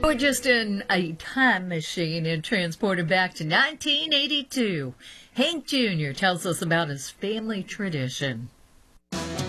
We're just in a time machine and transported back to 1982. Hank Jr. tells us about his family tradition.